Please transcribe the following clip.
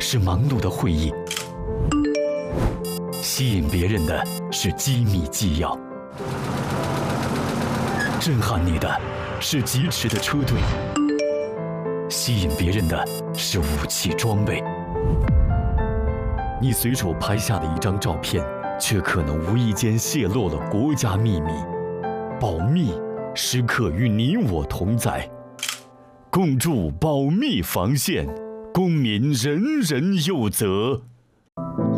是忙碌的会议，吸引别人的是机密纪要，震撼你的是疾驰的车队，吸引别人的是武器装备。你随手拍下的一张照片，却可能无意间泄露了国家秘密。保密时刻与你我同在，共筑保密防线，公民人人有责。